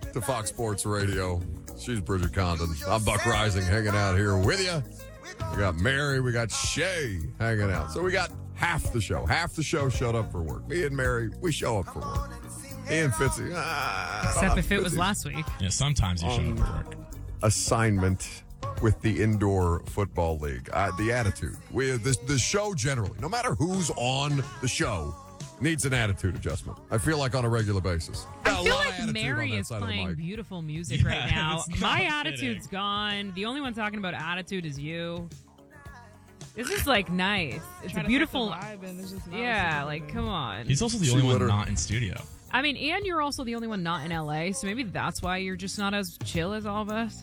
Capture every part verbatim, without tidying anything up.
to Fox Sports Radio. She's Bridget Condon. I'm Buck Rising, hanging out here with you. We got Mary, we got Shay hanging out. So we got half the show. Half the show showed up for work. Me and Mary, we show up for work. Ian Fitzy. Ah, Except if it was last week. Yeah, sometimes you show Um, up for work. Assignment with the Indoor Football League. Uh, the attitude. We this the show generally, no matter who's on the show, needs an attitude adjustment. I feel like on a regular basis. I Got a feel lot of like attitude Mary on that is side of the playing mic. beautiful music Yeah, right now. it's not My fitting. attitude's gone. The only one talking about attitude is you. This is like nice. It's Try a to beautiful. set the vibe and it's just not Yeah, listening like to come on. He's also the She only one literally- not in studio. I mean, and you're also the only one not in L A, so maybe that's why you're just not as chill as all of us.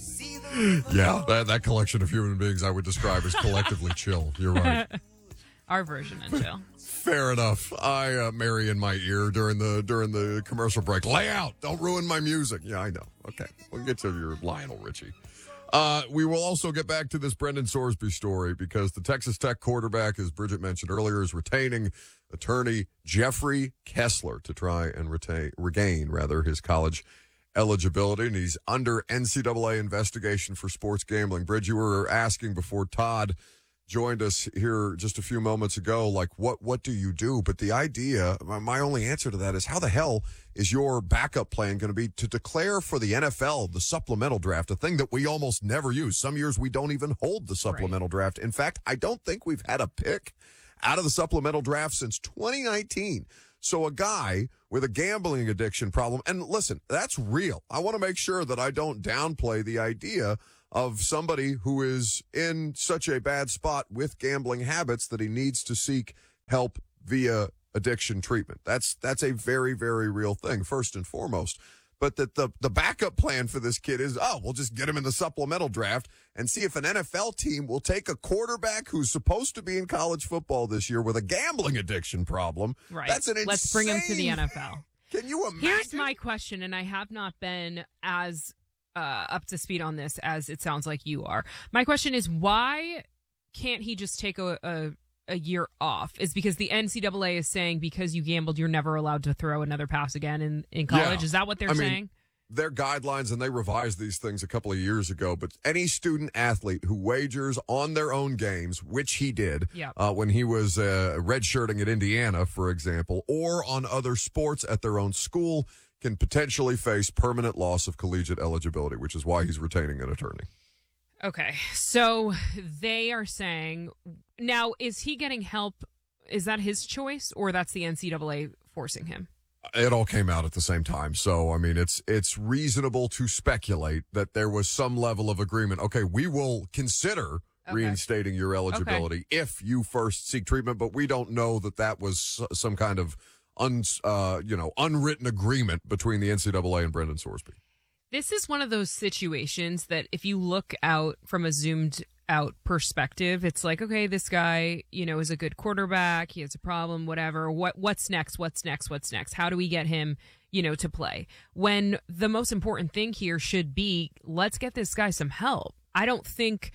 Yeah, that, that collection of human beings I would describe as collectively chill. You're right. Our version of chill. Fair enough. I uh, Mary in my ear during the during the commercial break. Lay out. Don't ruin my music. Yeah, I know. Okay, we'll get to your Lionel Richie. Uh, we will also get back to this Brendan Sorsby story because the Texas Tech quarterback, as Bridget mentioned earlier, is retaining attorney Jeffrey Kessler to try and retain, regain rather his college eligibility, and he's under N C double A investigation for sports gambling. Bridget, you were asking before Todd joined us here just a few moments ago, like, what what do you do? But the idea, my only answer to that is, how the hell is your backup plan going to be to declare for the N F L the supplemental draft, a thing that we almost never use? Some years we don't even hold the supplemental draft. In fact, I don't think we've had a pick out of the supplemental draft since twenty nineteen. So a guy with a gambling addiction problem, and listen, that's real. I want to make sure that I don't downplay the idea of somebody who is in such a bad spot with gambling habits that he needs to seek help via addiction treatment. That's that's a very, very real thing, first and foremost. But that the, the backup plan for this kid is, oh, we'll just get him in the supplemental draft and see if an N F L team will take a quarterback who's supposed to be in college football this year with a gambling addiction problem. Right. That's an Let's bring him to the insane- N F L. Can you imagine? Here's my question, and I have not been as uh, up to speed on this as it sounds like you are. My question is, why can't he just take a, a, a year off? Is because the N C double A is saying because you gambled, you're never allowed to throw another pass again in, in college? Yeah. Is that what they're I mean, saying? Their guidelines, and they revised these things a couple of years ago, but any student athlete who wagers on their own games, which he did Yep. uh, when he was uh, redshirting at Indiana, for example, or on other sports at their own school, can potentially face permanent loss of collegiate eligibility, which is why he's retaining an attorney. Okay, so they are saying, now, is he getting help? Is that his choice, or that's the N C double A forcing him? It all came out at the same time. So, I mean, it's it's reasonable to speculate that there was some level of agreement. Okay, we will consider Okay. reinstating your eligibility if you first seek treatment, but we don't know that that was s- some kind of un, uh, you know, unwritten agreement between the N C double A and Brendan Sorsby. This is one of those situations that if you look out from a zoomed out perspective, it's like, okay, this guy, you know, is a good quarterback. He has a problem, whatever. What, what's next? What's next? What's next? How do we get him, you know, to play? When the most important thing here should be, let's get this guy some help. I don't think,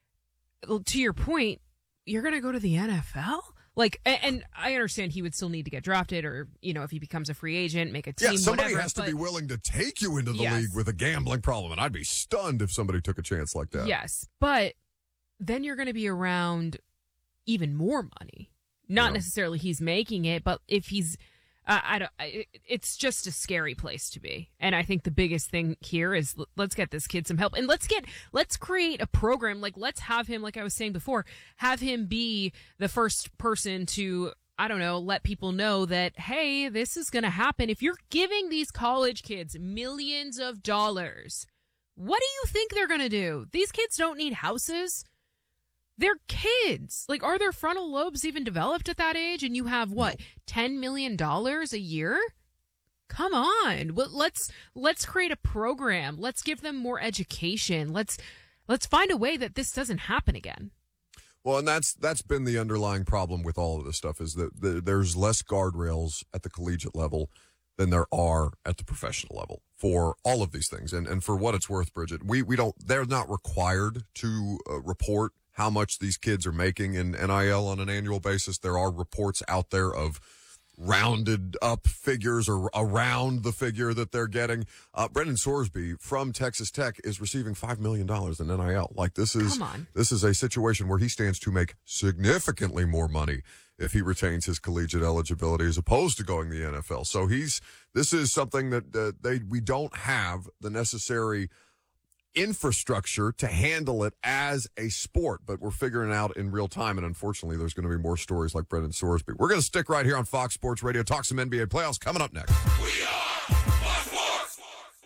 to your point, you're going to go to the N F L? Like, and, and I understand he would still need to get drafted, or, you know, if he becomes a free agent, make a team, Yeah, somebody whatever, has to but- be willing to take you into the Yes. league with a gambling problem, and I'd be stunned if somebody took a chance like that. Yes, but then you're going to be around even more money. Not Yeah. necessarily he's making it, but if he's, uh, I don't. I, it's just a scary place to be. And I think the biggest thing here is l- let's get this kid some help, and let's get let's create a program. Like, let's have him, like I was saying before, have him be the first person to, I don't know, let people know that, hey, this is going to happen. If you're giving these college kids millions of dollars, what do you think they're going to do? These kids don't need houses. They're kids. Like, are their frontal lobes even developed at that age? And you have, what, ten million dollars a year? Come on. Well, let's let's create a program. Let's give them more education. Let's let's find a way that this doesn't happen again. Well, and that's that's been the underlying problem with all of this stuff, is that the, there's less guardrails at the collegiate level than there are at the professional level for all of these things. And and for what it's worth, Bridget, we, we don't, they're not required to uh, report how much these kids are making in N I L on an annual basis. There are reports out there of rounded up figures or around the figure that they're getting. Uh, Brendan Sorsby from Texas Tech is receiving five million dollars in N I L. Like this is, Come on. this is a situation where he stands to make significantly more money if he retains his collegiate eligibility as opposed to going to the N F L. So he's, this is something that uh, they, we don't have the necessary infrastructure to handle it as a sport, but we're figuring it out in real time. And unfortunately, there's going to be more stories like Brendan Sorsby. We're going to stick right here on Fox Sports Radio, talk some N B A playoffs coming up next. We are Fox Sports.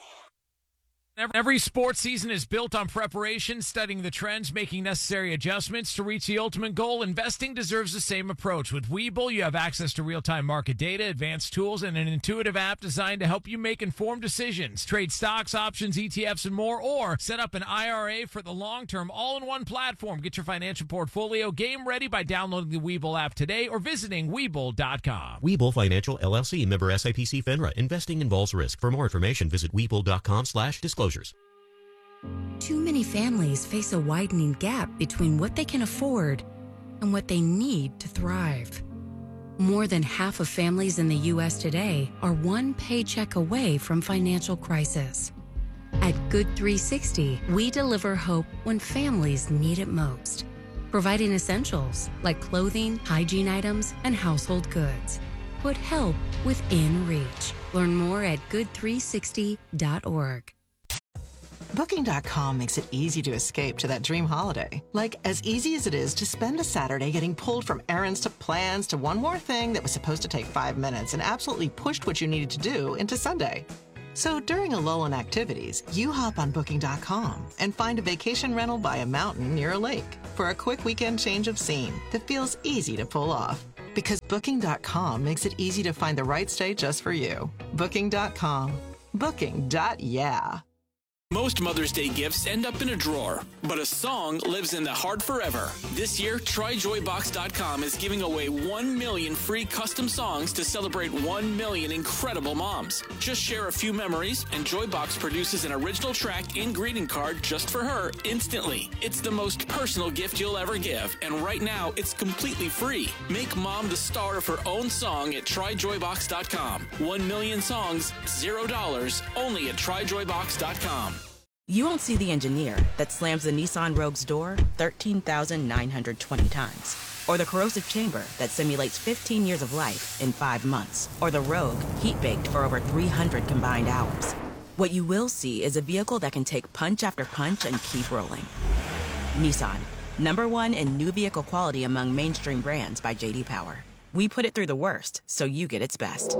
Every sports season is built on preparation, studying the trends, making necessary adjustments to reach the ultimate goal. Investing deserves the same approach. With Webull, you have access to real-time market data, advanced tools, and an intuitive app designed to help you make informed decisions. Trade stocks, options, E T Fs, and more, or set up an I R A for the long term, all-in-one platform. Get your financial portfolio game ready by downloading the Webull app today or visiting Webull dot com. Webull Financial, L L C, member S I P C FINRA. Investing involves risk. For more information, visit Webull dot com slash disclosures. Too many families face a widening gap between what they can afford and what they need to thrive. More than half of families in the U S today are one paycheck away from financial crisis. At Good three sixty, we deliver hope when families need it most, providing essentials like clothing, hygiene items, and household goods. Put help within reach. Learn more at good three sixty dot org. Booking dot com makes it easy to escape to that dream holiday. Like as easy as it is to spend a Saturday getting pulled from errands to plans to one more thing that was supposed to take five minutes and absolutely pushed what you needed to do into Sunday. So during a lull in activities, you hop on Booking dot com and find a vacation rental by a mountain near a lake for a quick weekend change of scene that feels easy to pull off. Because Booking dot com makes it easy to find the right stay just for you. Booking dot com. Booking. Yeah. Most Mother's Day gifts end up in a drawer, but a song lives in the heart forever. This year, Try Joy Box dot com is giving away one million free custom songs to celebrate one million incredible moms. Just share a few memories, and Joybox produces an original track and greeting card just for her instantly. It's the most personal gift you'll ever give, and right now, it's completely free. Make mom the star of her own song at Try Joy Box dot com. One million songs, zero dollars, only at Try Joy Box dot com. You won't see the engineer that slams the Nissan Rogue's door thirteen thousand nine hundred twenty times. Or the corrosive chamber that simulates fifteen years of life in five months. Or the Rogue heat-baked for over three hundred combined hours. What you will see is a vehicle that can take punch after punch and keep rolling. Nissan, number one in new vehicle quality among mainstream brands by J D Power. We put it through the worst, so you get its best.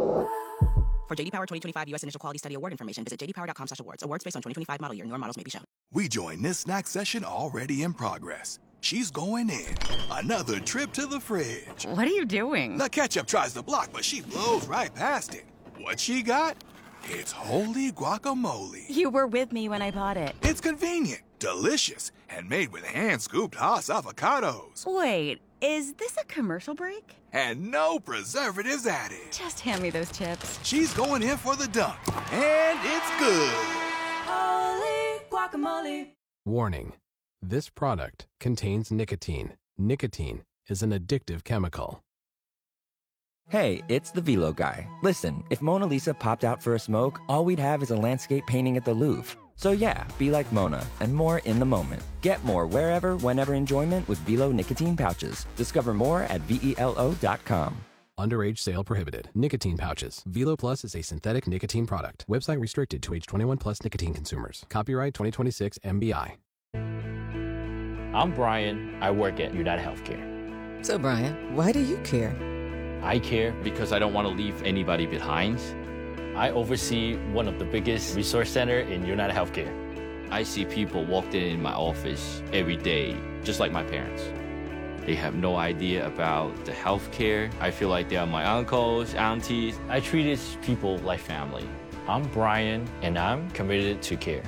For J D Power twenty twenty-five U S Initial Quality Study Award information, visit j d power dot com slash awards. Awards based on twenty twenty-five model year. Newer models may be shown. We join this snack session already in progress. She's going in. Another trip to the fridge. What are you doing? The ketchup tries to block, but she blows right past it. What she got? It's holy guacamole. You were with me when I bought it. It's convenient, delicious, and made with hand-scooped Haas avocados. Wait, is this a commercial break? And no preservatives added. Just hand me those chips. She's going in for the dunk, and it's good. Holy guacamole. Warning. This product contains nicotine. Nicotine is an addictive chemical. Hey, it's the Velo guy. Listen, if Mona Lisa popped out for a smoke, all we'd have is a landscape painting at the Louvre. So yeah, be like Mona, and more in the moment. Get more wherever, whenever enjoyment with Velo nicotine pouches. Discover more at velo dot com. Underage sale prohibited. Nicotine pouches. Velo Plus is a synthetic nicotine product. Website restricted to age twenty-one plus nicotine consumers. Copyright twenty twenty-six M B I. I'm Brian. I work at United Healthcare. So Brian, why do you care? I care because I don't want to leave anybody behind. I oversee one of the biggest resource centers in United Healthcare. I see people walk in my office every day, just like my parents. They have no idea about the healthcare. I feel like they are my uncles, aunties. I treat these people like family. I'm Brian, and I'm committed to care.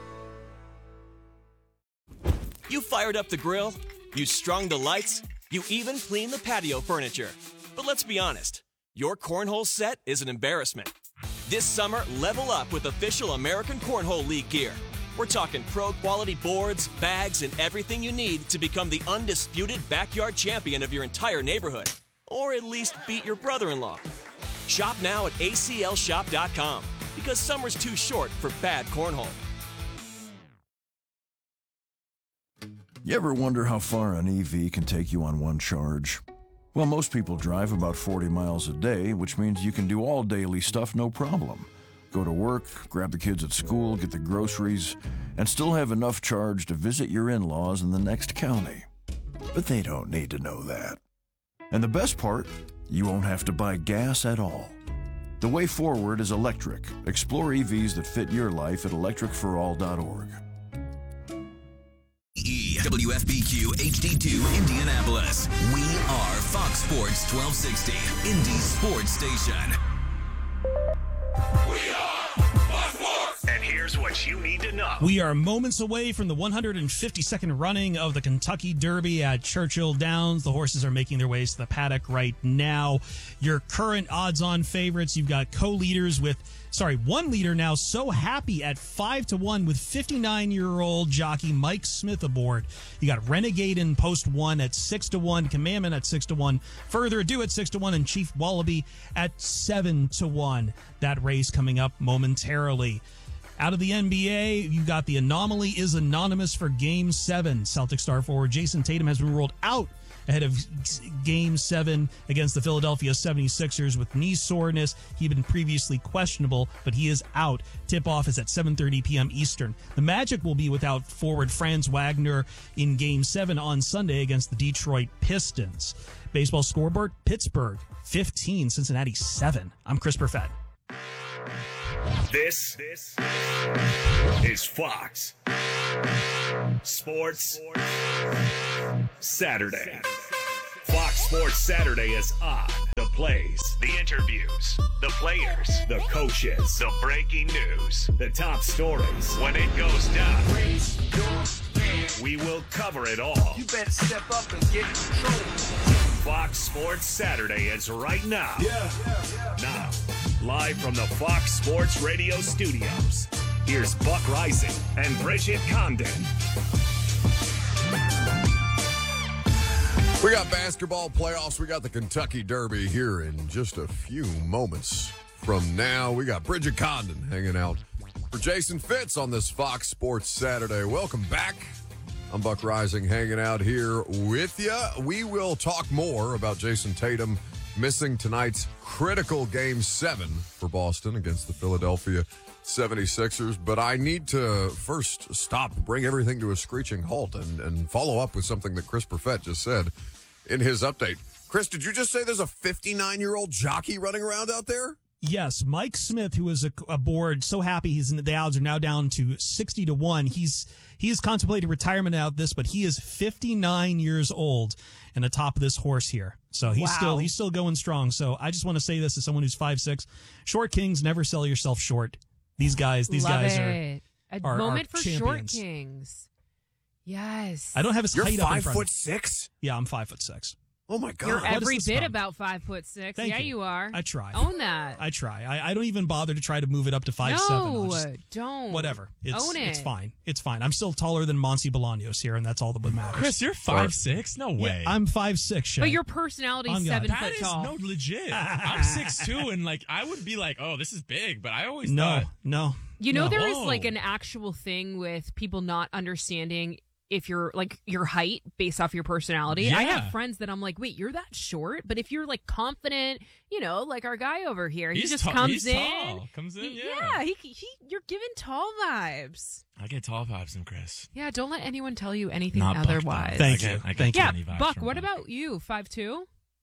You fired up the grill, you strung the lights, you even cleaned the patio furniture. But let's be honest, your cornhole set is an embarrassment. This summer, level up with official American Cornhole League gear. We're talking pro-quality boards, bags, and everything you need to become the undisputed backyard champion of your entire neighborhood. Or at least beat your brother-in-law. Shop now at A C L shop dot com because summer's too short for bad cornhole. You ever wonder how far an E V can take you on one charge? Well, most people drive about forty miles a day, which means you can do all daily stuff no problem. Go to work, grab the kids at school, get the groceries, and still have enough charge to visit your in-laws in the next county. But they don't need to know that. And the best part, you won't have to buy gas at all. The way forward is electric. Explore E Vs that fit your life at electric for all dot org. W F B Q H D two Indianapolis. We are Fox Sports twelve sixty, Indy's sports station. We are Fox Sports. And here's what you need to know. We are moments away from the one hundred fifty-second running of the Kentucky Derby at Churchill Downs. The horses are making their ways to the paddock right now. Your current odds-on favorites, you've got co-leaders with Sorry, one leader now so happy at five to one with fifty-nine-year-old jockey Mike Smith aboard. You got Renegade in post one at six to one, Commandment at six to one, Further Ado at six to one, and Chief Wallaby at seven to one. That race coming up momentarily. Out of the N B A, you got the anomaly is anonymous for Game seven. Celtic star forward Jason Tatum has been ruled out ahead of Game seven against the Philadelphia seventy-sixers with knee soreness. He'd been previously questionable, but he is out. Tip-off is at seven thirty p.m. Eastern. The Magic will be without forward Franz Wagner in Game seven on Sunday against the Detroit Pistons. Baseball scoreboard, Pittsburgh fifteen, Cincinnati seven. I'm Chris Perfett. This, this is Fox Sports Saturday. Fox Sports Saturday is on. The plays, the interviews, the players, the coaches, the breaking news, the top stories. When it goes down, we will cover it all. You better step up and get control. Fox Sports Saturday is right now. Yeah, yeah, yeah. Now, live from the Fox Sports Radio studios, here's Buck Rising and Bridget Condon. We got basketball playoffs. We got the Kentucky Derby here in just a few moments from now. We got Bridget Condon hanging out for Jason Fitz on this Fox Sports Saturday. Welcome back. I'm Buck Rising hanging out here with you. We will talk more about Jason Tatum missing tonight's critical Game seven for Boston against the Philadelphia seventy-sixers. But I need to first stop, bring everything to a screeching halt, and, and follow up with something that Chris Perfett just said in his update. Chris, did you just say there's a fifty-nine-year-old jockey running around out there? Yes, Mike Smith, who was aboard, so happy he's in the, the odds are now down to sixty to one. He's he's contemplating retirement out this, but he is fifty-nine years old and atop of this horse here. So he's Wow. still he's still going strong. So I just want to say this as someone who's five six. Short Kings, never sell yourself short. These guys, these Love guys it. are, A are moment are for champions. Short Kings. Yes. I don't have his You're height up in five front. foot six? Yeah, I'm five foot six. Oh my God. You're What is every this bit from? about five foot six. Thank yeah, you. you are. I try. Own that. I try. I, I don't even bother to try to move it up to five no, seven. I'll just- don't. Whatever. It's, Own it. It's fine. It's fine. I'm still taller than Monty Bolaños here, and that's all that would matter. Chris, you're five six? No way. Yeah, I'm five six. Shay. But your personality On is God. seven That foot is tall. no legit. I'm six two, and like I would be like, oh, this is big, but I always no, thought no. You know, no. there is Whoa. like an actual thing with people not understanding if you're like your height based off your personality. I Yeah. have friends that I'm like, wait, you're that short? But if you're like confident, you know, like our guy over here, he He's just ta- comes he's in. tall. Comes in, He- yeah. he, he, you're giving tall vibes. I get tall vibes from Chris. Yeah, don't let anyone tell you anything Not Buck, otherwise. though. Thank I you. get, I get Thank you. Yeah, twenty vibes Buck, from what Buck. about you? five two?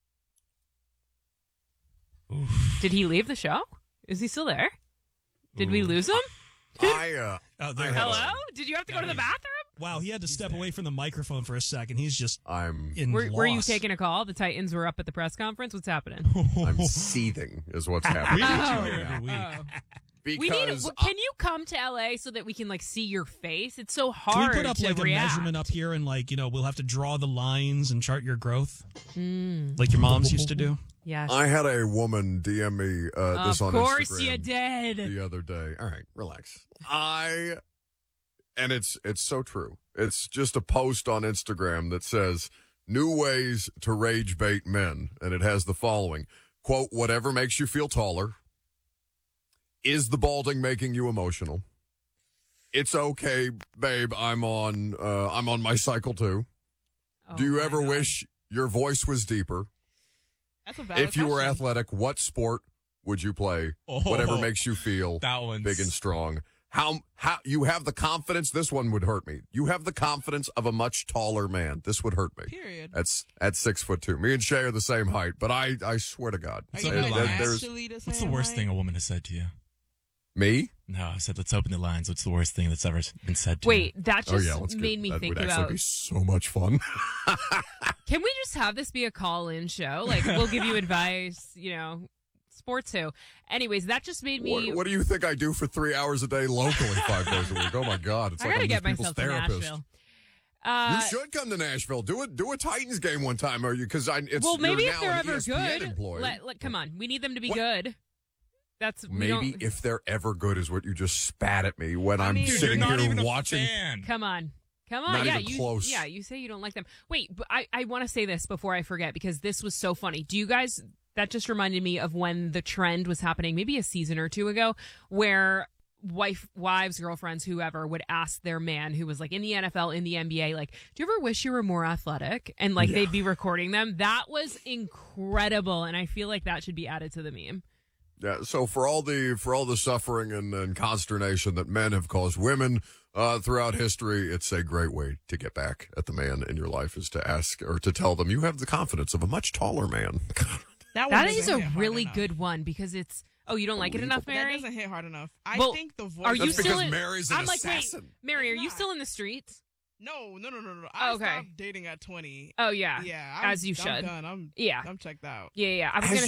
Oof. Did he leave the show? Is he still there? Did we Ooh. lose him? I, uh, Oh, there I he had is. Hello? Did you have to go to the bathroom? Wow, he had to step away from the microphone for a second. He's just I'm in Were, were you loss. taking a call? The Titans were up at the press conference. What's happening? I'm seething is what's We happening. get you Oh. here every week. Oh. Because We need. Can you come to L A so that we can like see your face? It's so hard. Can we put up to like react. a measurement up here and like, you know, we'll have to draw the lines and chart your growth Mm. like your moms used to do? Yes. I had a woman D M me uh, this of on course Instagram you did. the other day. All right, relax. I and it's it's so true. It's just a post on Instagram that says new ways to rage bait men, and it has the following: quote, whatever makes you feel taller. Is the balding making you emotional? It's okay, babe. I'm on. Uh, I'm on my cycle too. Oh Do you my ever God. wish your voice was deeper? That's a valid If you were question. athletic, what sport would you play? Oh, Whatever makes you feel that one's- big and strong. How how you have the confidence? This one would hurt me. You have the confidence of a much taller man. This would hurt me. Period. That's at six foot two. Me and Shay are the same height, but I I swear to God, Are you there- guys there- actually there's the What's the same worst height? thing a woman has said to you? me. No, I said let's open the lines. What's the worst thing that's ever been said to you? Wait, that Oh just yeah, let's made get, me that think would about. actually be so much fun. Can we just have this be a call-in show? Like, we'll give you advice, you know, sports who. Anyways, that just made me. What, what do you think I do for three hours a day locally, five days a week? Oh my God, it's I like gotta I'm get these people's myself to therapist. Nashville. Uh, you should come to Nashville. Do it. Do a Titans game one time, or you? Because I. It's, well, maybe you're if now they're an ever E S P N good, employee. let, let- come on, we need them to be What? good. That's we Maybe don't- if they're ever good is what you just spat at me when I I'm mean, Dude, sitting you're not here even a watching. fan. Come on. Come on. Not yeah, even you, close. Yeah, you say you don't like them. Wait, but I, I want to say this before I forget because this was so funny. Do you guys, that just reminded me of when the trend was happening maybe a season or two ago where wife, wives, girlfriends, whoever would ask their man who was like in the N F L, in the N B A, like, do you ever wish you were more athletic? And like Yeah. they'd be recording them. That was incredible. And I feel like that should be added to the meme. Yeah. So for all the for all the suffering and, and consternation that men have caused women uh, throughout history, it's a great way to get back at the man in your life is to ask or to tell them you have the confidence of a much taller man. That, one That doesn't is a hit hard really enough. good one because it's, oh, you don't like it enough, That Mary? doesn't hit hard enough. I Well, think the voice. Are you That's still because in, Mary's an I'm like, assassin. wait, Mary, are you still in the streets? No, no, no, no, no. I Okay. stopped dating at twenty. Oh, yeah. Yeah, I'm, As you I'm should. done. I'm Yeah. I'm checked out. Yeah, yeah. I was As going